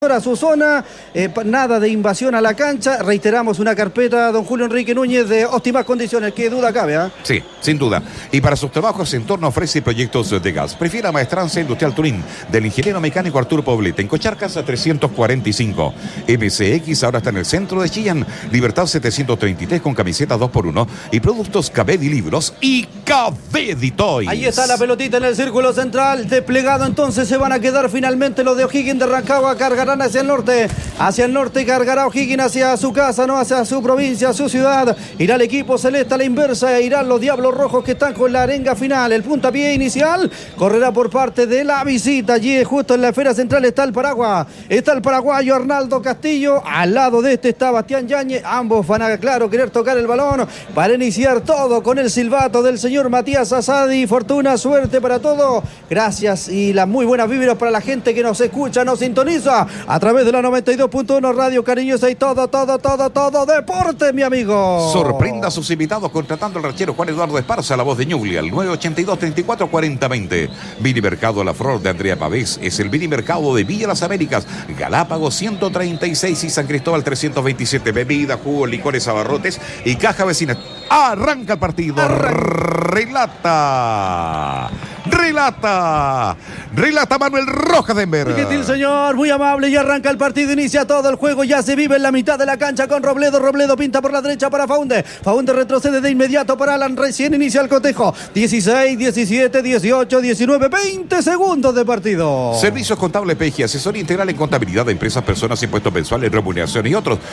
a su zona, nada de invasión a la cancha. Reiteramos, una carpeta, don Julio Enrique Núñez, de óptimas condiciones, que duda cabe, ¿eh? Sí, sin duda. Y para sus trabajos en torno ofrece proyectos de gas. Prefiera Maestranza Industrial Turín, del ingeniero mecánico Arturo Poblete, en Cocharcas 345. MCX ahora está en el centro de Chillán, Libertad 733, con camisetas 2x1 y productos Cavedi Libros y Cavedi Toys. Ahí está la pelotita en el círculo central, desplegado. Entonces se van a quedar finalmente los de O'Higgins de Rancagua. Cargarán hacia el norte cargará O'Higgins hacia su casa, no hacia su provincia, su ciudad. Irá el equipo celeste a la inversa e irán los Diablos Rojos, que están con la arenga final. El puntapié inicial correrá por parte de la visita. Allí justo en la esfera central está el paraguayo Arnaldo Castillo. Al lado de este está Bastián Yáñez. Ambos van a, claro, querer tocar el balón para iniciar todo con el silbato del señor Matías Asadi. Fortuna, suerte para todo. Gracias y las muy buenas vibras para la gente que nos escucha, nos sintoniza a través de la 92.1 Radio Cariñosa y todo deporte, mi amigo. Sorprenda a sus invitados contratando al ranchero Juan Eduardo Esparza, la voz de Ñuble, al 982-34-40-20. Vinimercado La Flor de Andrea Pavés es el vinimercado de Villa Las Américas, Galápagos 136 y San Cristóbal 327. Bebidas, jugos, licores, abarrotes y caja vecina. Arranca el partido. Relata Manuel Rojas Denver. Gentil señor, muy amable, y arranca el partido, inicia todo el juego, ya se vive en la mitad de la cancha con Robledo pinta por la derecha para Faunde retrocede de inmediato para Alan, recién inicia el cotejo, 16, 17, 18, 19, 20 segundos de partido. Servicios contables PG, asesoría integral en contabilidad de empresas, personas, impuestos mensuales, remuneración y otros,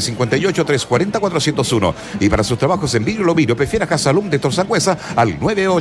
958-340-401. Y para sus trabajos en vidrio Lovirio, prefiera Casalum de Torzagüesa al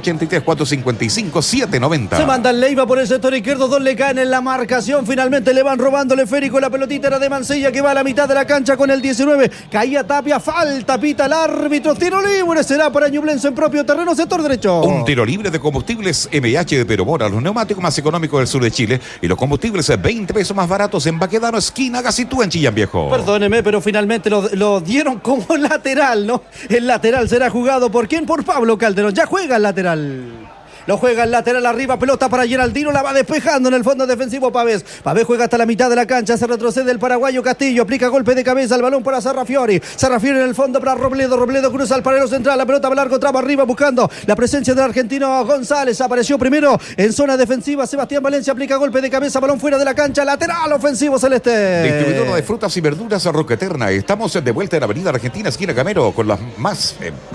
983-455-790. Se manda el Leiva por el sector izquierdo, dos le caen en la marcación, finalmente le van robando el esférico, la pelotita era de Mancilla, que va a la mitad de la cancha con el 19, caía Tapia, falta, pita el árbitro, tiro libre, será para Ñublense en propio terreno, sector derecho. Un tiro libre de combustibles MH de Peromora, los neumáticos más económicos del sur de Chile y los combustibles 20 pesos más baratos en Baquedano, esquina Gacitú, en Chillán Viejo. Perdóneme, pero finalmente lo dieron como lateral, ¿no? El lateral será jugado ¿por quién? Por Pablo Calderón, ya juega el lateral. Lo juega el lateral arriba, pelota para Geraldino, la va despejando en el fondo defensivo Pavés juega hasta la mitad de la cancha, se retrocede el paraguayo Castillo, aplica golpe de cabeza, el balón para Sarrafiori en el fondo para Robledo cruza al paralelo central, la pelota para largo tramo arriba buscando la presencia del argentino González, apareció primero en zona defensiva, Sebastián Valencia aplica golpe de cabeza, balón fuera de la cancha, lateral ofensivo celeste. Distribuidor de frutas y verduras a Roca Eterna, estamos de vuelta en Avenida Argentina, esquina Camero, con las más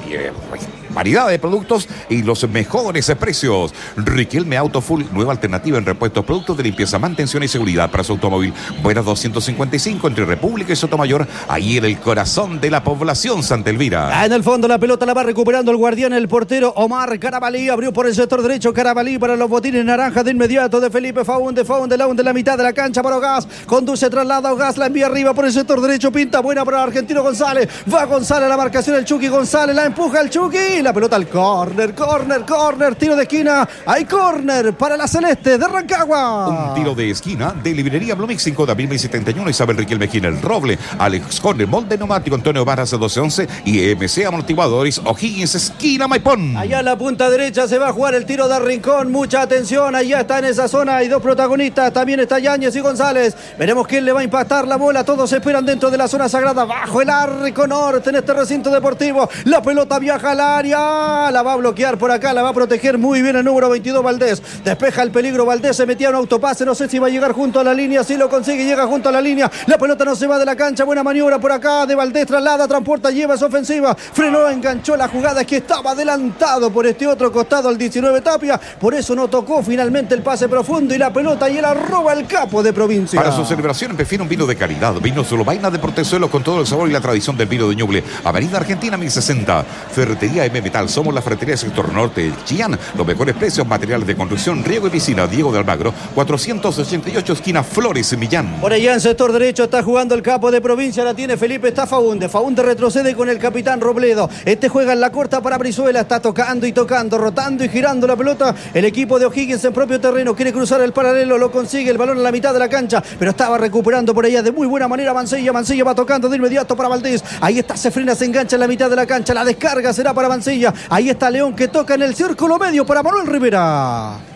variedad de productos y los mejores precios. Riquelme Auto Full, nueva alternativa en repuestos, productos de limpieza, mantención y seguridad para su automóvil. Buenas 255 entre República y Sotomayor, ahí en el corazón de la población Santa Elvira. En el fondo la pelota la va recuperando el guardián, el portero Omar Carabalí, abrió por el sector derecho Carabalí para los botines naranja de inmediato de Felipe Faunde de la mitad de la cancha para Gas, conduce, traslada Gas, la envía arriba por el sector derecho, pinta buena para el argentino González, va González a la marcación, el Chucky González, la empuja el Chucky, la pelota al córner, tiro de esquina, hay córner para la Celeste de Rancagua. Un tiro de esquina de Librería Blumix 5 de abril 71, Isabel Riquelme Mejía, el Roble, Alex Corner, Molde Neumático, Antonio Barras 1211 y MC Amortiguadores, O'Higgins, esquina Maipón. Allá en la punta derecha se va a jugar el tiro de Rincón, mucha atención, allá está en esa zona, hay dos protagonistas, también está Yáñez y González, veremos quién le va a impactar la bola, todos esperan dentro de la zona sagrada, bajo el arco norte en este recinto deportivo, la pelota viaja al área, la va a bloquear por acá, la va a proteger muy bien el número 22 Valdés, despeja el peligro, Valdés se metía en un autopase, no sé si va a llegar junto a la línea, si lo consigue, llega junto a la línea, la pelota no se va de la cancha, buena maniobra por acá de Valdés, traslada, transporta, lleva esa ofensiva, frenó, enganchó la jugada, es que estaba adelantado por este otro costado al 19 Tapia, por eso no tocó finalmente el pase profundo y la pelota y él arroba el capo de provincia. Para su celebración prefiere un vino de calidad, vino Solobaina de Portezuelo con todo el sabor y la tradición del vino de Ñuble, Avenida Argentina 1060, Ferretería M Metal, somos la ferretería del sector norte de Chillán, los mejores precios, materiales de construcción, riego y piscina, Diego de Almagro, 488 esquina Flores, Millán. Por allá en sector derecho está jugando el capo de provincia, la tiene Felipe, está Faunde retrocede con el capitán Robledo, juega en la corta para Brizuela, está tocando, rotando y girando la pelota, el equipo de O'Higgins en propio terreno, quiere cruzar el paralelo, lo consigue, el balón a la mitad de la cancha, pero estaba recuperando por allá de muy buena manera Mancilla va tocando de inmediato para Valdés, ahí está, se frena, se engancha en la mitad de la cancha, la descarga será para Mancilla, ahí está León que toca en el círculo medio para Manuel Rivera.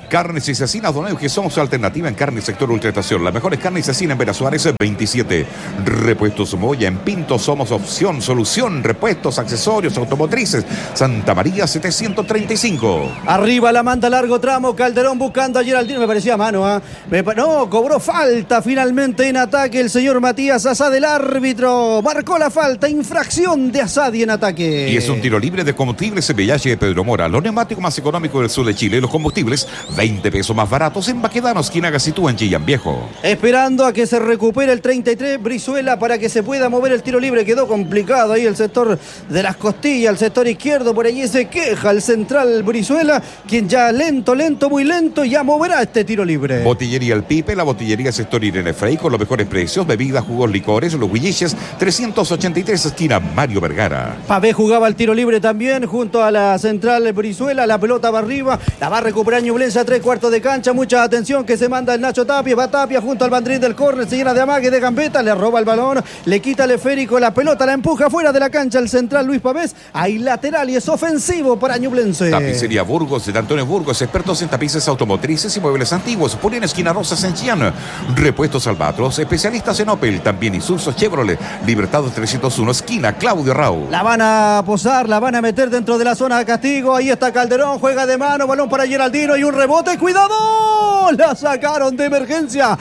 Carnes y Cecinas Don Euge, somos su alternativa en carne sector Ultraestación. Las mejores carnes y cecina en Vera Suárez 27. Repuestos Moya en Pinto, somos opción, solución, repuestos, accesorios, automotrices. Santa María 735. Arriba la manda largo tramo, Calderón buscando a Geraldino, me parecía mano, no, cobró falta finalmente en ataque el señor Matías Asadi, el árbitro, marcó la falta, infracción de Asadi en ataque. Y es un tiro libre de combustibles CBH de Pedro Mora, los neumáticos más económicos del sur de Chile, los combustibles 20 pesos más baratos en Baquedano, esquina Gacitúa en Chillán Viejo. Esperando a que se recupere el 33 Brizuela para que se pueda mover el tiro libre, quedó complicado ahí el sector de las costillas, el sector izquierdo, por allí se queja el central Brizuela, quien ya lento, muy lento, ya moverá este tiro libre. Botillería El Pipe, la botillería sector Irene Frey, con los mejores precios, bebidas, jugos, licores, los Huilliches, 383 esquina Mario Vergara. Pavé jugaba el tiro libre también junto a la central Brizuela, la pelota va arriba, la va a recuperar Ñublense a 3/4 de cancha, mucha atención que se manda el Nacho Tapia, va Tapia junto al banderín del córner, se llena de amague, de gambeta, le roba el balón, le quita el esférico, la pelota la empuja fuera de la cancha el central Luis Pavés, ahí lateral y es ofensivo para Ñublense. Tapicería Burgos, de Antonio Burgos, expertos en tapices automotrices y muebles antiguos, ponen esquina Rosas en Chillán. Repuestos Albatros, especialistas en Opel, también Isuzu, Chevrolet, Libertad 301, esquina Claudio Rau. La van a posar, la van a meter dentro de la zona de castigo, ahí está Calderón, juega de mano, balón para Geraldino y un rebote, ¡cuidado! La sacaron de emergencia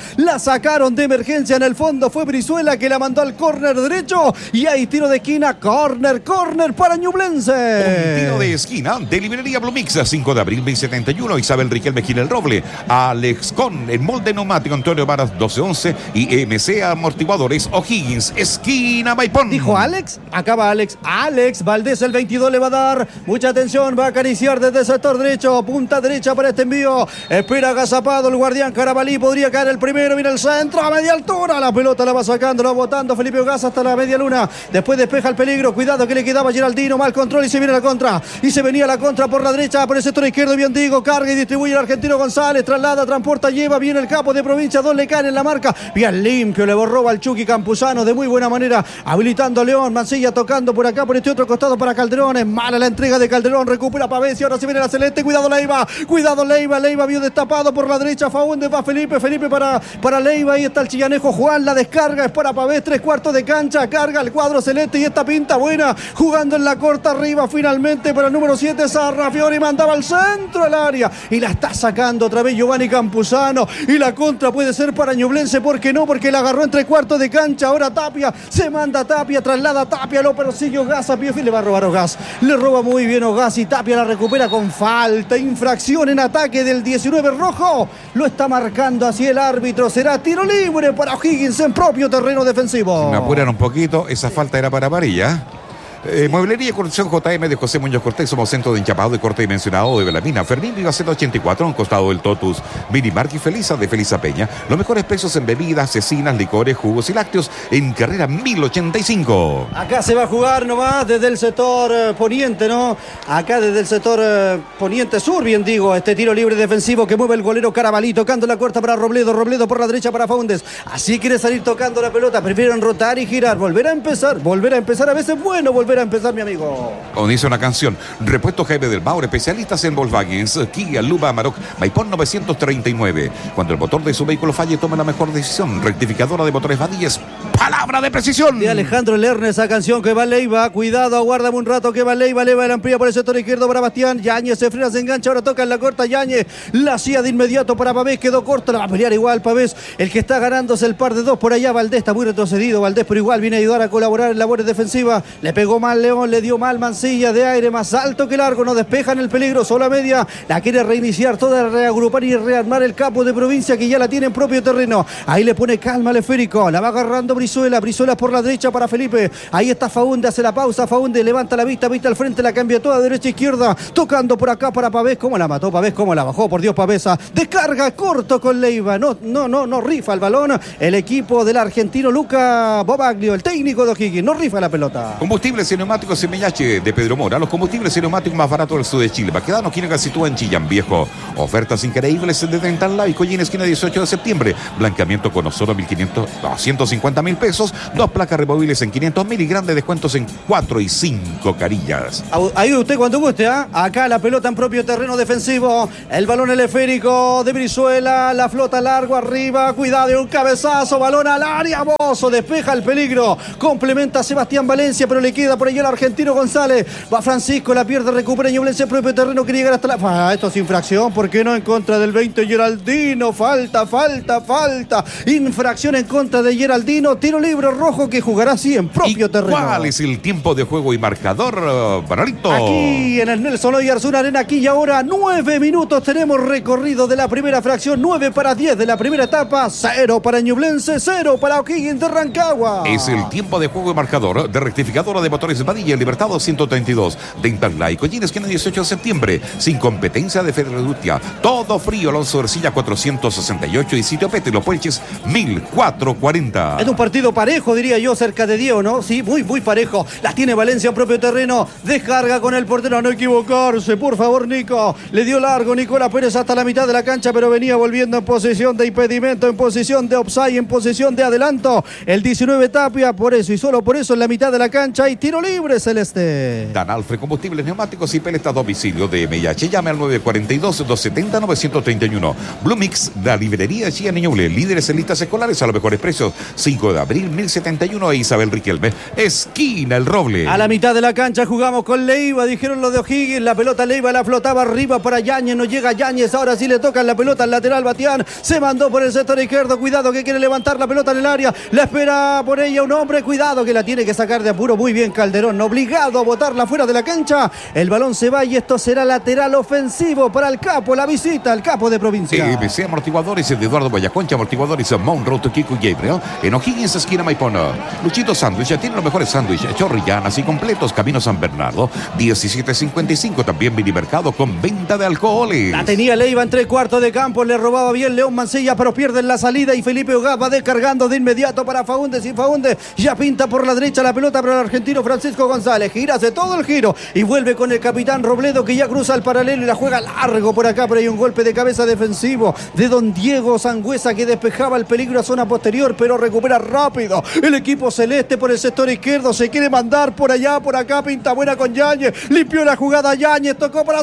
en el fondo, fue Brizuela que la mandó al córner derecho y hay tiro de esquina, córner para Ñublense. Un tiro de esquina de Librería Blumix, 5 de abril 1071, Isabel Riquelme Gil El Roble, Alex Con, en molde neumático Antonio Varas 1211 y MC Amortiguadores O'Higgins, esquina Maipón. Dijo Alex, acaba Alex Valdés el 22 le va a dar, mucha atención, va a acariciar desde el sector derecho, punta derecha para este envío, espera agazapado el guardián Carabalí, podría caer el primero, mira el centro a media altura, la pelota la va sacando, la va botando Felipe Ogaz hasta la media luna, después despeja el peligro, cuidado que le quedaba Geraldino, mal control y se viene la contra, y se venía la contra por la derecha, por el sector izquierdo, bien digo, carga y distribuye el argentino González, traslada, transporta, lleva bien el capo de provincia, 2 le caen en la marca, bien limpio, le borró al Chucky Campuzano de muy buena manera, habilitando a León, Mancilla tocando por acá, por este otro costado para Calderón, es mala la entrega de Calderón, recupera Pavés y ahora se viene la Celeste, cuidado Leiva vio destapado por la derecha, Faúndez va Felipe para Leiva, ahí está el chillanejo Juan, la descarga es para Pavés, 3/4 de cancha, carga el cuadro celeste y esta pinta buena, jugando en la corta arriba finalmente para el número 7, Sarrafiori, mandaba al centro del área y la está sacando otra vez Giovanni Campuzano y la contra puede ser para Ñublense, ¿por qué no? Porque la agarró en 3/4 de cancha, ahora Tapia, se manda Tapia, traslada Tapia, lo persigue Ogaz a Piofi, le va a robar Ogaz, le roba muy bien Ogaz y Tapia la recupera con falta, infracción en ataque del 19 rojo, lo está marcando así el árbitro, será tiro libre para O'Higgins en propio terreno defensivo. Si me apuran un poquito, esa falta era para Varilla. Mueblería y Construcción JM de José Muñoz Cortés, somos centro de enchapado de corte dimensionado de Belamina, Fermín Viva 184, a un costado del Totus, Mini Mark y Felisa de Felisa Peña, los mejores precios en bebidas, cecinas, licores, jugos y lácteos en carrera 1085. Acá se va a jugar nomás desde el sector poniente, ¿no? Acá desde el sector poniente sur, bien digo, este tiro libre defensivo que mueve el golero Carabalí, tocando la corta para Robledo por la derecha para Faúndez, así quiere salir tocando la pelota, prefieren rotar y girar, volver a empezar, a veces bueno volver a empezar, mi amigo. Como dice una canción, Repuesto Jaime del Mauro, especialistas en Volkswagen, Kia, Luba, Amarok, Maipón 939. Cuando el motor de su vehículo falle, tome la mejor decisión. Rectificadora de motores Badíes, palabra de precisión. De Alejandro Lerner, esa canción que va Leiva, cuidado, aguárdame un rato que va Leiva la amplía por el sector izquierdo para Bastián, Yáñez se frena, se engancha, ahora toca en la corta, Yáñez la hacía de inmediato para Pavés, quedó corto, la va a pelear igual Pavés, el que está ganándose el par de 2 por allá, Valdés está muy retrocedido, Valdés pero igual viene a ayudar a colaborar en labores defensivas, le pegó mal León, le dio mal Mancilla, de aire más alto que largo, no despejan el peligro, solo a media, la quiere reiniciar toda, reagrupar y rearmar el capo de provincia que ya la tiene en propio terreno, ahí le pone calma al esférico, la va agarrando Brizuela por la derecha para Felipe, ahí está Faúndez, hace la pausa, Faúndez levanta la vista al frente, la cambia toda derecha izquierda, tocando por acá para Pavés, cómo la mató Pavés, cómo la bajó, por Dios Pavesa, descarga corto con Leiva, no rifa el balón, el equipo del argentino Luca Bobaglio, el técnico de O'Higgins, no rifa la pelota. Combustibles y neumáticos Semellache de Pedro Mora, los combustibles y neumáticos más baratos del sur de Chile. Baquedano, quien se sitúa en Chillán Viejo. Ofertas increíbles de Dental Life, Collín, esquina 18 de septiembre. Blanqueamiento con solo 150.000 pesos, 2 placas removibles en 500.000 y grandes descuentos en 4 y 5 carillas. Ahí usted cuando guste, ¿eh? Acá la pelota en propio terreno defensivo, el balón el esférico de Brizuela, la flota largo arriba, cuidado, un cabezazo, balón al área, Bozo despeja el peligro, complementa a Sebastián Valencia, pero le queda por ahí el argentino González, va Francisco, la pierde, recupera Ñublense en propio terreno, quiere llegar hasta la... esto es infracción, ¿por qué no? En contra del 20 Geraldino, falta, infracción en contra de Geraldino, tiro libre rojo que jugará así en propio terreno. ¿Cuál es el tiempo de juego y marcador, Manolito? Aquí en el Nelson Oyarzún Arena, aquí y ahora 9 minutos tenemos recorrido de la primera fracción, 9 para 10 de la primera etapa, 0 para Ñublense, 0 para O'Higgins de Rancagua. Es el tiempo de juego y marcador de rectificadora de motores Padilla, Libertado 132, de Intagla y Collines, que en el 18 de septiembre, sin competencia de Federedutia, todo frío, Alonso Ercilla 468 y Sitio Pete, Los Puelches 1440. Es un partido parejo, diría yo, cerca de 10, ¿no? Sí, muy parejo. La tiene Valencia en propio terreno, descarga con el portero, a no equivocarse, por favor, Nico. Le dio largo Nicolás Pérez hasta la mitad de la cancha, pero venía volviendo en posición de impedimento, en posición de offside, en posición de adelanto. El 19 Tapia, por eso y solo por eso en la mitad de la cancha hay tiro libre celeste. Dan Alfred Combustibles Neumáticos y Peleta a domicilio de MH. Llame al 942-270-931. Blue Mix, la librería Gia Ñuble, líderes en listas escolares a los mejores precios. 5 de abril 1071 a Isabel Riquelme, esquina El Roble. A la mitad de la cancha jugamos con Leiva, dijeron los de O'Higgins, la pelota Leiva la flotaba arriba para Yáñez, no llega Yáñez, ahora sí le tocan la pelota al lateral Batián, se mandó por el sector izquierdo, cuidado que quiere levantar la pelota en el área, la espera por ella un hombre, cuidado que la tiene que sacar de apuro, muy bien Calderón, obligado a botarla fuera de la cancha, el balón se va y esto será lateral ofensivo para el capo, la visita al capo de provincia. EBC Amortiguadores de Eduardo Vallaconcha, Amortiguadores Monroe, Kiko y Gabriel, en O'Higgins, esquina Maipona. Luchito Sándwich, tiene los mejores sándwiches, chorrillanas y completos, Camino San Bernardo, 1755, también minimercado con venta de alcoholes. La tenía Leiva en 3/4 de campo, le robaba bien León Mancilla, pero pierde en la salida y Felipe Ogaz va descargando de inmediato para Faúndez y Faúndez ya pinta por la derecha la pelota para el argentino Francisco González, gira, hace todo el giro y vuelve con el capitán Robledo que ya cruza el paralelo y la juega largo por acá, pero hay un golpe de cabeza defensivo de don Diego Sangüesa que despejaba el peligro a zona posterior, pero recupera rápido el equipo celeste por el sector izquierdo, se quiere mandar por allá, por acá, pinta buena con Yáñez, limpió la jugada Yáñez, tocó para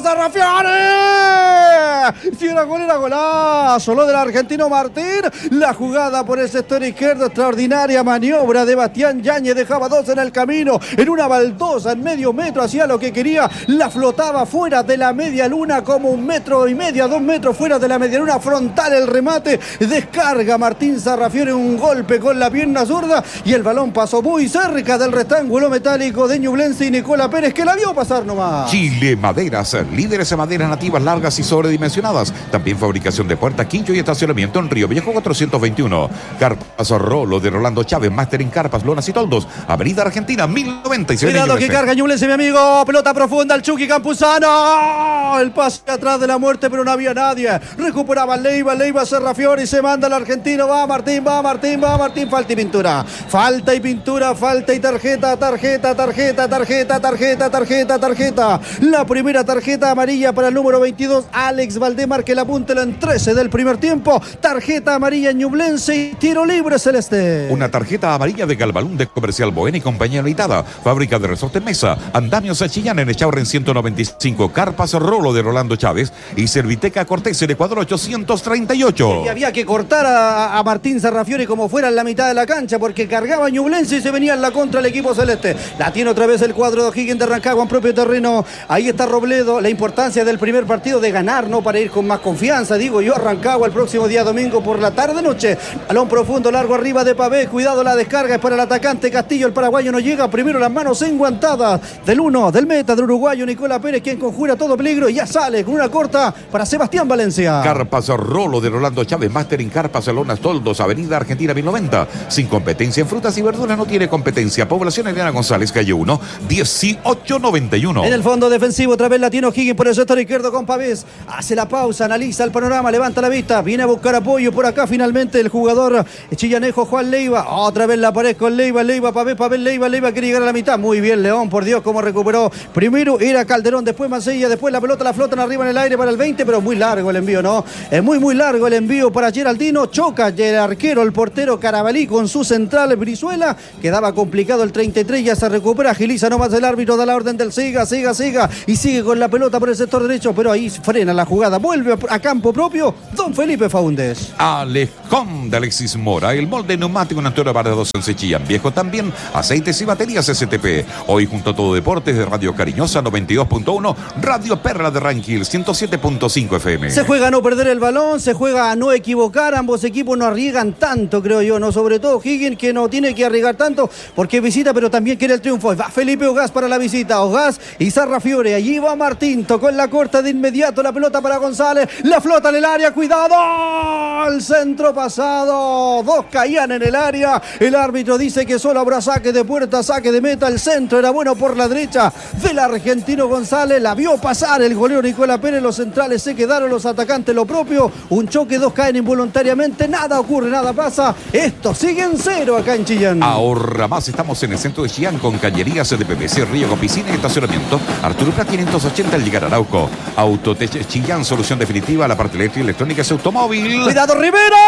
Sarrafiore, si era gol era golazo, lo del argentino Martín, la jugada por el sector izquierdo, extraordinaria maniobra de Bastián Yáñez, dejaba dos en el camino, en una baldosa en medio metro, hacía lo que quería, la flotaba fuera de la media luna como 1,5 metros, 2 metros fuera de la media luna, frontal el remate, descarga Martín Sarrafiore, un golpe con la pierna zurda y el balón pasó muy cerca del rectángulo metálico de Ñublense y Nicolás Pérez que la vio pasar nomás. Chile Maderas, líderes en maderas nativas largas y sobredimensionadas, también fabricación de puerta, quincho y estacionamiento en Río Viejo 421. Carpas Rolo de Rolando Chávez, Máster en Carpas, Lonas y Toldos, Avenida Argentina 1096. Cuidado que carga Ñublense, mi amigo, pelota profunda al Chucky Campuzano, el pase atrás de la muerte pero no había nadie, recuperaba Leiva Sarrafiore y se manda el argentino, va Martín, falta y pintura, falta y tarjeta, la primera tarjeta amarilla para el número 22, Alex Valdemar que la apunta en 13 del primer tiempo, tarjeta amarilla Ñublense y tiro libre celeste. Una tarjeta amarilla de Galbalún de Comercial Boena y Compañía Limitada, fábrica de resorte Mesa, Andamios Chillán en Echaurren 195, Carpas Rolo de Rolando Chávez y Serviteca Cortés en Ecuador 838. Y había que cortar a Martín Sarrafiore como fuera en la mitad de la cancha porque cargaba Ñublense y se venía en la contra el equipo celeste. La tiene otra vez el cuadro de O'Higgins de Rancagua en propio terreno. Ahí está Robledo, la importancia del primer partido de ganar, ¿no? Para ir con más confianza, digo yo, a Rancagua el próximo día domingo por la tarde-noche. Balón profundo, largo arriba de Pavé, cuidado la descarga, es para el atacante Castillo, el paraguayo no llega, primero las manos enguantadas del meta del uruguayo Nicolás Pérez, quien conjura todo peligro y ya sale con una corta para Sebastián Valencia. Carpas Rolo de Rolando Chávez, Máster en Carpas, Lonas Toldos, Avenida Argentina 1090, sin competencia en frutas y verduras, no tiene competencia. Población Eliana González, calle 1, 1891. En el fondo defensivo, otra vez la tiene O'Higgins por el sector izquierdo con Pavés. Hace la pausa, analiza el panorama, levanta la vista, viene a buscar apoyo por acá finalmente el jugador chillanejo Juan Leiva. Otra vez la pared con Leiva, Pavés, Leiva quiere llegar a la mitad. Muy bien León, por Dios, cómo recuperó. Primero era Calderón, después Mancilla, después la pelota la flotan arriba en el aire para el 20, pero muy largo el envío, ¿no? Es muy largo el envío para Geraldino. Choca el arquero, el portero Carabalí con con su central Brizuela. Quedaba complicado el 33, ya se recupera, agiliza nomás el árbitro, da la orden del siga. Y sigue con la pelota por el sector derecho, pero ahí frena la jugada. Vuelve a campo propio don Felipe Faúndez. Alejón de Alexis Mora, el molde neumático en Antonio Barredos en Chillán Viejo. También aceites y baterías STP. Hoy junto a Todo Deportes de Radio Cariñosa 92.1, Radio Perla de Ranquil 107.5 FM. Se juega a no perder el balón, se juega a no equivocar. Ambos equipos no arriesgan tanto, creo yo, ¿no? Sobre todo Higgins, que no tiene que arriesgar tanto porque visita, pero también quiere el triunfo. Va Felipe Ogaz para la visita. Ogaz y Sarrafiore. Allí va Martín, tocó en la corta de inmediato la pelota para González. La flota en el área, cuidado. El centro pasado. Dos caían en el área. El árbitro dice que solo habrá saque de puerta, saque de meta. El centro era bueno por la derecha del argentino González. La vio pasar el golero Nicolás Pérez. Los centrales se quedaron, los atacantes lo propio. Un choque, dos caen involuntariamente. Nada ocurre, nada pasa. Esto sigue en cero acá en Chillán. Ahorra más. Estamos en el centro de Chillán con cañerías de PVC, río con piscina y estacionamiento. Arturo Prat 580 al llegar a Arauco. Autotech Chillán, solución definitiva a la parte eléctrica y electrónica es automóvil. ¡Cuidado, Rivera!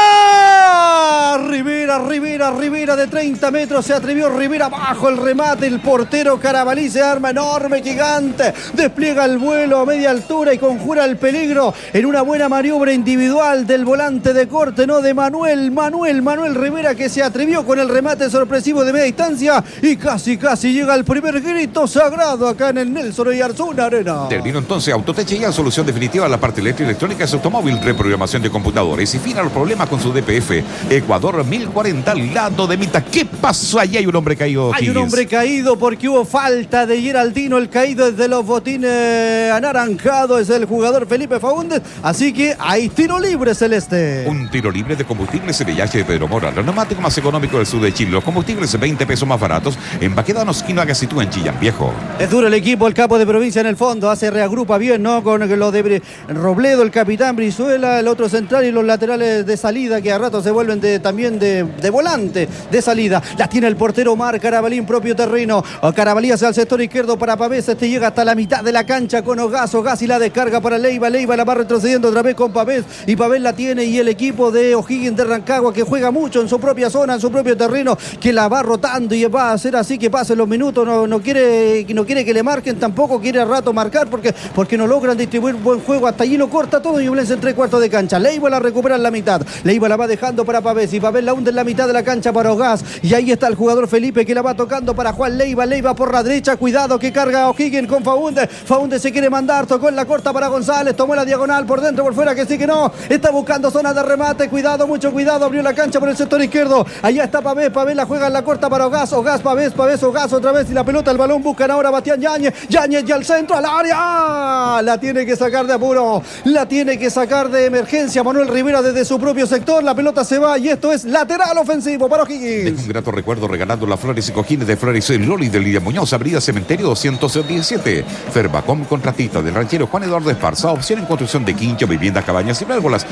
Rivera de 30 metros. Se atrevió Rivera bajo el remate. El portero Carabalí se arma enorme, gigante. Despliega el vuelo a media altura y conjura el peligro en una buena maniobra individual del volante de corte, ¿no? De Manuel Rivera, que se atrevió con el remate sorpresivo de media distancia y casi llega el primer grito sagrado acá en el Nelson Oyarzuna Arena. Terminó entonces Autotech Chillán, solución definitiva a la parte eléctrica y electrónica es automóvil, reprogramación de computadores y fin a los problemas con su DPF. Ecuador 1040 al lado de Mita. ¿Qué pasó? Allí hay un hombre caído. Hay un hombre caído porque hubo falta de Geraldino. El caído es de los botines anaranjados, es el jugador Felipe Faúndez. Así que hay tiro libre celeste. Un tiro libre de combustible CBH de Pedro Mora, los neumáticos más económicos del sur de Chile. Los combustibles 20 pesos más baratos en Baquedano, esquina Agasitú en Chillán Viejo. Es duro el equipo, el capo de provincia en el fondo. Reagrupa bien, ¿no? Con lo de Robledo, el capitán Brizuela, el otro central y los laterales de salida que a rato se vuelven también de volante de salida. La tiene el portero Omar Carabalí en propio terreno. Carabalí hacia el sector izquierdo para Pavés. Este llega hasta la mitad de la cancha con Ogaz y la descarga para Leiva. Leiva la va retrocediendo otra vez con Pavés y Pavés la tiene, y el equipo de O'Higgins de Rancagua, que juega mucho en su propia zona, en su propio terreno, que la va rotando y va a hacer así que pasen los minutos. No quiere que le marquen, tampoco quiere a rato marcar porque no logran distribuir buen juego. Hasta allí lo corta todo y Ñublense en 3/4 de cancha. Leiva la recupera en la mitad. Leiva la va dejando para Pavés y Pavés la hunde en la mitad de la cancha para Ogaz. Y ahí está el jugador Felipe que la va tocando para Juan Leiva. Leiva por la derecha. Cuidado que carga O'Higgins con Faúndez. Faúndez se quiere mandar. Tocó en la corta para González. Tomó la diagonal por dentro, por fuera, que sí que no. Está buscando zona de remate. Cuidado, mucho cuidado. Abrió la cancha por el sector izquierdo. Allá está Pavés. Pavés la juega en la corta para Ogaz. Pavés, Ogaz otra vez. Y la pelota, el balón. Buscan ahora Bastián Yáñez. Yáñez ya al centro, al área. La tiene que sacar de apuro. La tiene que sacar de emergencia Manuel Rivera desde su propio sector. La pelota se va y esto es lateral ofensivo para O'Higgins. Deja un grato recuerdo regalando las flores y cojines de Flores y Loli de Lidia Muñoz, Avenida Cementerio 217. Ferbacom, contratista del ranchero Juan Eduardo Esparza. Opción en construcción de quincho, viviendas, cabañas y pérgolas.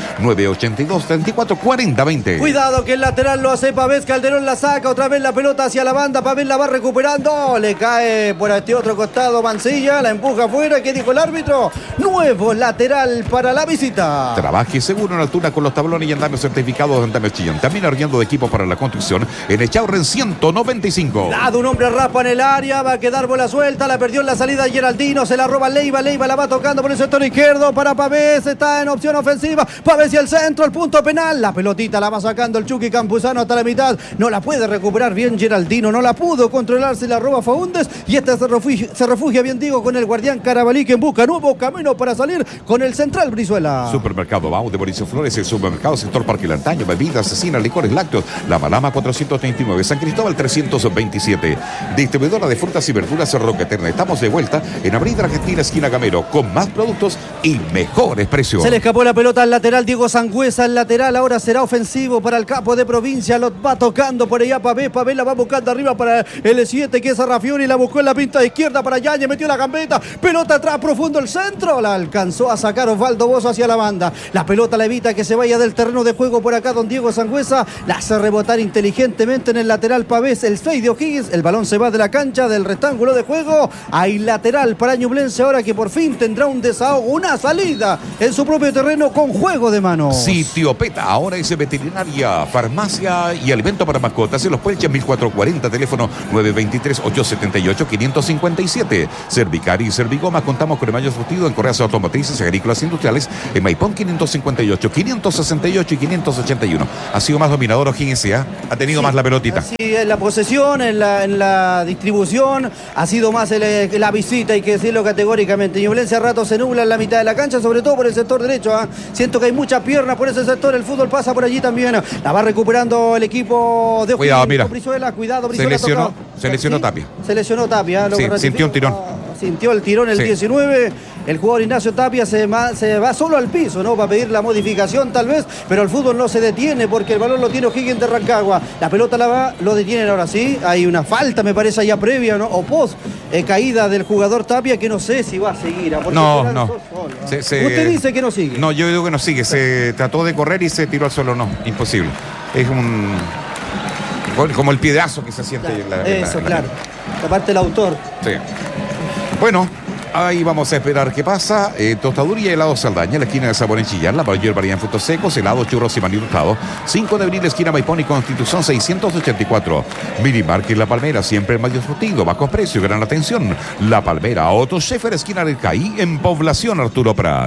982-34-40-20. Cuidado que el lateral lo hace Pavés. Calderón la saca otra vez la pelota hacia la banda. Pavés la va recuperando. Le cae por este otro costado Mancilla. La empuja afuera. ¿Qué dijo el árbitro? Nuevo lateral para la visita. Trabaje seguro en altura con los tablones y andamios certificados de Andamios Chillán. También arriendo de equipo para la construcción en Echaurren 195. Lado, un hombre raspa en el área. Va a quedar bola suelta. La perdió en la salida Geraldino. Se la roba Leiva. Leiva la va tocando por el sector izquierdo para Pavés. Está en opción ofensiva. Pavés y el centro. El punto penal. La pelotita la va sacando el Chucky Campuzano hasta la mitad. No la puede recuperar bien Geraldino. No la pudo controlar. Se la roba Faúndez. Y esta se refugia bien, digo, con el guardián Carabalí, que busca nuevo camino para salir con el central Brizuela. Supermercado Bau de Mauricio Flores. El supermercado sector Parque Lantaño. Bebidas, asesinas, licores, lácteos. La Malama 439. San Cristóbal 327. Distribuidora de frutas y verduras Roca Eterna. Estamos de vuelta en Avenida Argentina, esquina Gamero, con más productos y mejores precios. Se le escapó la pelota al lateral Diego Sangüesa. El lateral ahora será ofensivo para el capo de provincia. Lo va tocando por allá Pavés. Pavés la va buscando arriba para el 7, que es Sarrafiore. La buscó en la pinta de izquierda para Yáñez. Metió la gambeta. Pelota atrás, profundo el centro. La alcanzó a sacar Osvaldo Bozo hacia la banda. La pelota la evita que se vaya del terreno de juego por acá don Diego Sangüesa. cabeza, la hace rebotar inteligentemente en el lateral Pavés, el 6 de O'Higgins, el balón se va de la cancha, del rectángulo de juego, hay lateral para Ñublense ahora que por fin tendrá un desahogo, una salida en su propio terreno con juego de manos. Sitio PETA, ahora es veterinaria, farmacia y alimento para mascotas en Los Puelches 1440, teléfono 923-878-557. Cervicar y Servigoma, contamos con el mayor surtido en correas automotrices y agrícolas industriales en Maipón 558, 568 y 581. Ha sido más dominador O'Higgins, ha tenido más la pelotita. Sí, en la posesión, en la distribución, ha sido más la visita, hay que decirlo categóricamente. Ñublense a rato se nubla en la mitad de la cancha, sobre todo por el sector derecho. Siento que hay muchas piernas por ese sector, el fútbol pasa por allí también. La va recuperando el equipo de O'Higgins. Cuidado, mira. Brizuela, cuidado, Brizuela. Se lesionó Tapia. Se lesionó Tapia. Sí, sintió un tirón. Sintió el tirón el 19. El jugador Ignacio Tapia se va solo al piso, ¿no? Va a pedir la modificación tal vez, pero el fútbol no se detiene porque el balón lo tiene O'Higgins de Rancagua. La pelota lo detienen ahora sí. Hay una falta, me parece, allá previa, ¿no? O post caída del jugador Tapia, que no sé si va a seguir. No. Usted dice que no sigue. No, yo digo que no sigue. Se trató de correr y se tiró al suelo. No, imposible. Es como el piedrazo que se siente claro. Aparte el autor. Sí. Bueno, ahí vamos a esperar qué pasa. Tostaduría y helado Saldaña, la esquina de Sabor en Chillán, la mayor variedad en frutos secos, helado, churros y maní Hurtado. 5 de abril, esquina Maipón y Constitución 684. Minimarket La Palmera, siempre el mayor surtido, bajos precios, gran atención. La Palmera, Otto Scheffer, esquina del CAI, en Población Arturo Prat.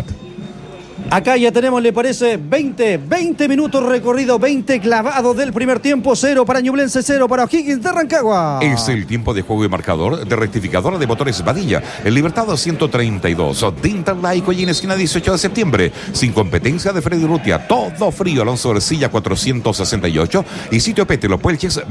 Acá ya tenemos, le parece, 20 minutos recorrido, 20 clavados del primer tiempo, 0 para Ñublense, 0 para O'Higgins de Rancagua. Es el tiempo de juego y marcador de rectificadora de motores Badilla, el Libertado 132, Dintal Laico y en esquina 18 de septiembre, sin competencia de Freddy Rutia, todo frío, Alonso Ercilla 468 y Sitio Pete, Los Puelches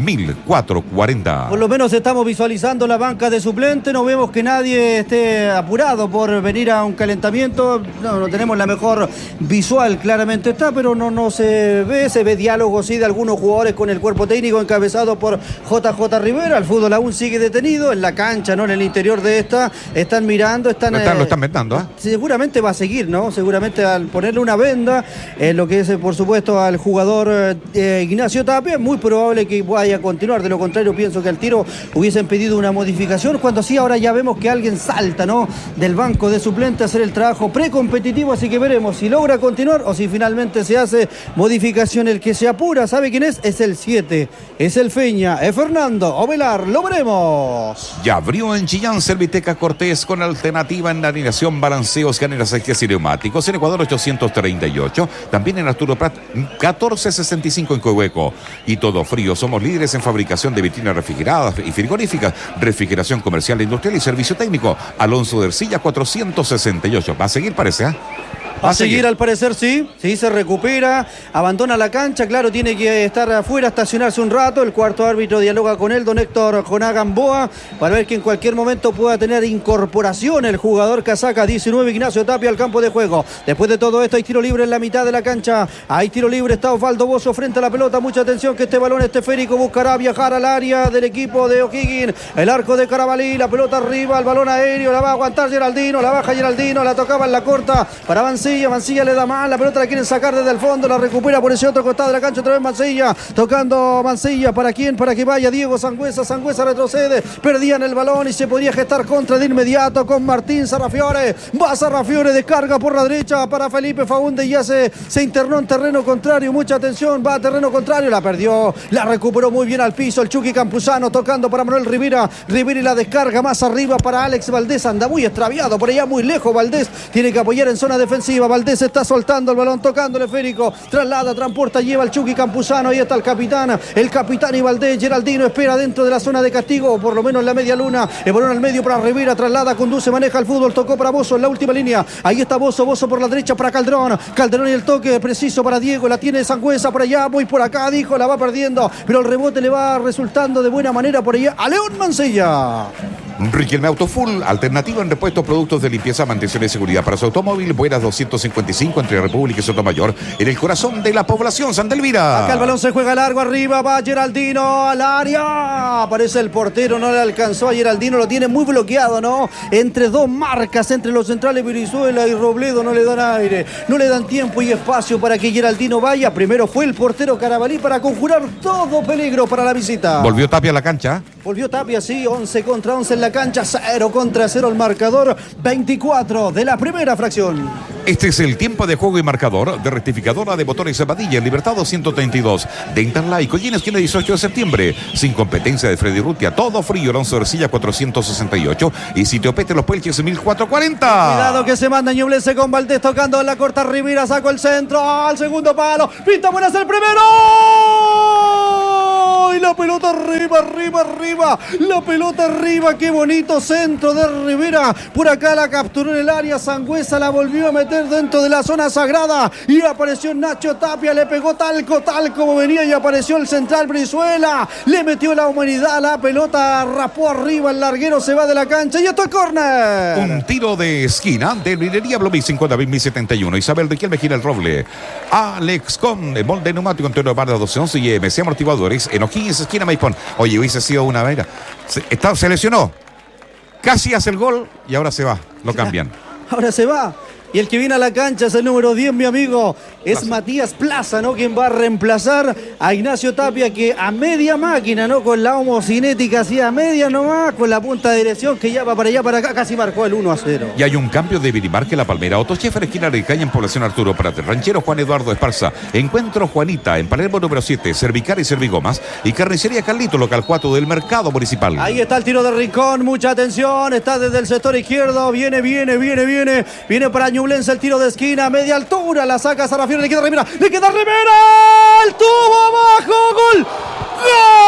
1440. Por lo menos estamos visualizando la banca de suplente, no vemos que nadie esté apurado por venir a un calentamiento, no tenemos la mejor visual, claramente está, pero no se ve diálogo sí de algunos jugadores con el cuerpo técnico encabezado por JJ Rivera. El fútbol aún sigue detenido en la cancha, no en el interior de esta, están mirando, lo están vendando, seguramente va a seguir, ¿no? Seguramente al ponerle una venda en lo que es por supuesto al jugador Ignacio Tapia, es muy probable que vaya a continuar, de lo contrario pienso que al tiro hubiesen pedido una modificación, cuando sí ahora ya vemos que alguien salta, ¿no? Del banco de suplente a hacer el trabajo precompetitivo, así que veremos si logra continuar o si finalmente se hace modificación. El que se apura, ¿sabe quién es? Es el 7, es el Feña, es Fernando Ovelar, lo veremos. Ya abrió en Chillán Serviteca Cortés con alternativa en la alineación, balanceos, cáneras, ejes y neumáticos. En Ecuador 838, también en Arturo Prat 1465 en Coihueco. Y todo frío, somos líderes en fabricación de vitrinas refrigeradas y frigoríficas, refrigeración comercial, industrial y servicio técnico. Alonso de Ercilla 468. Va a seguir, parece, Va a seguir al parecer, sí, se recupera, abandona la cancha, claro, tiene que estar afuera, estacionarse un rato, el cuarto árbitro dialoga con él, don Héctor Joná Gamboa, para ver que en cualquier momento pueda tener incorporación el jugador casaca 19, Ignacio Tapia, al campo de juego. Después de todo esto hay tiro libre en la mitad de la cancha, hay tiro libre, está Osvaldo Bozo frente a la pelota, mucha atención que este balón esférico buscará viajar al área del equipo de O'Higgins, el arco de Carabalí, la pelota arriba, el balón aéreo, la va a aguantar Geraldino, la baja Geraldino, la tocaba en la corta para Mancilla le da mal, la pelota la quieren sacar desde el fondo, la recupera por ese otro costado de la cancha, otra vez Mancilla, tocando Mancilla, ¿para quién? Para que vaya Diego Sangüesa retrocede, perdían el balón y se podía gestar contra de inmediato con Martín Sarrafiore, va Sarrafiore, descarga por la derecha para Felipe Faúndez, ya se internó en terreno contrario, mucha atención, va a terreno contrario, la perdió, la recuperó muy bien al piso, el Chucky Campuzano tocando para Manuel Rivera y la descarga más arriba para Alex Valdés, anda muy extraviado, por allá muy lejos Valdés, tiene que apoyar en zona defensiva, Valdés está soltando el balón, tocando el esférico, traslada, transporta, lleva el Chucky Campuzano, ahí está el capitán y Valdés, Geraldino espera dentro de la zona de castigo, o por lo menos en la media luna, el balón al medio para Rivera, traslada, conduce, maneja el fútbol, tocó para Bozo en la última línea, ahí está Bozo por la derecha para Calderón y el toque preciso para Diego, la tiene Sangüesa por allá, voy por acá, dijo, la va perdiendo, pero el rebote le va resultando de buena manera por allá a León Mancilla. Riquelme Autofull, alternativa en repuestos, productos de limpieza, mantención y seguridad para su automóvil, Buenas 200 155 entre República y Sotomayor, en el corazón de la población Santa Elvira. Acá el balón se juega largo arriba, va Geraldino al área. Aparece el portero, no le alcanzó a Geraldino, lo tiene muy bloqueado, ¿no? Entre dos marcas, entre los centrales Brizuela y Robledo, no le dan aire, no le dan tiempo y espacio para que Geraldino vaya. Primero fue el portero Carabalí para conjurar todo peligro para la visita. Volvió Tapia a la cancha. Volvió Tapia, sí, 11 contra 11 en la cancha, 0 contra 0 el marcador, 24 de la primera fracción. Este es el tiempo de juego y marcador de rectificadora de motores Zapadilla, Libertad 232, de Interlay, Collines, esquina 18 de septiembre, sin competencia de Freddy Rutia, todo frío, Alonso Ercilla 468 y Sitio Pete Los Puelches 1440. Cuidado que se manda Ñublense con Valdés tocando en la corta Rivera, sacó el centro, al segundo palo, pinta buena el primero. Y la pelota arriba, la pelota arriba, qué bonito centro de Rivera, por acá la capturó en el área, Sangüesa la volvió a meter dentro de la zona sagrada y apareció Nacho Tapia, le pegó tal como venía y apareció el central Brizuela, le metió la humanidad, la pelota rapó arriba, el larguero se va de la cancha y esto es córner. Un tiro de esquina de Librería Blomi 50.071, Isabel Riquelme gira el roble, Alex con molde neumático entero de barra 1211 y MC amortiguadores en O'Higgins, esquina Maipón. Oye, hubiese sido una vera. Se lesionó. Casi hace el gol y ahora se va. Lo cambian. Ahora se va. Y el que viene a la cancha es el número 10, mi amigo. Es Plaza. Matías Plaza, ¿no? Quien va a reemplazar a Ignacio Tapia, que a media máquina, ¿no? Con la homocinética, así a media nomás, con la punta de dirección que ya va para allá, para acá, casi marcó el 1-0. Y hay un cambio de Virimarque La Palmera. Autochefer, esquina de Caña en Población Arturo Prat. Ranchero Juan Eduardo Esparza. Encuentro Juanita en Palermo número 7. Cervicar y Servigomas. Y Carnicería Carlito, local 4 del Mercado Municipal. Ahí está el tiro de Rincón, mucha atención. Está desde el sector izquierdo. Viene para Ñublense el tiro de esquina, media altura. La saca Sarrafiero, le queda Rivera. El tubo abajo, gol. ¡Gol!